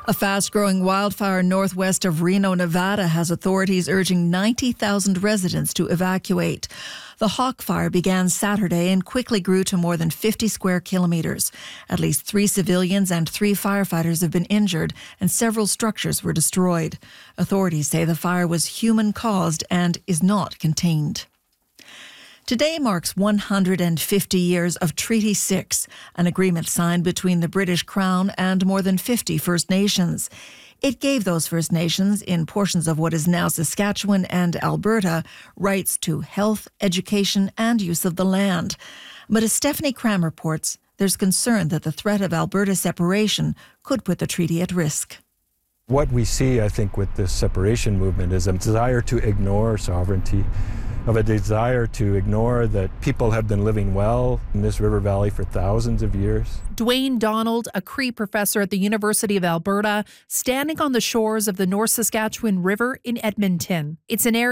A fast-growing wildfire northwest of Reno, Nevada, has authorities urging 90,000 residents to evacuate. The Hawk Fire began Saturday and quickly grew to more than 50 square kilometers. At least 3 civilians and 3 firefighters have been injured, and several structures were destroyed. Authorities say the fire was human-caused and is not contained. Today marks 150 years of Treaty 6, an agreement signed between the British Crown and more than 50 First Nations. It gave those First Nations in portions of what is now Saskatchewan and Alberta rights to health, education and use of the land. But as Stephanie Cram reports, there's concern that the threat of Alberta separation could put the treaty at risk. What we see, I think, with this separation movement is a desire to ignore sovereignty, of a desire to ignore that people have been living well in this river valley for thousands of years. Dwayne Donald, a Cree professor at the University of Alberta, standing on the shores of the North Saskatchewan River in Edmonton. It's an area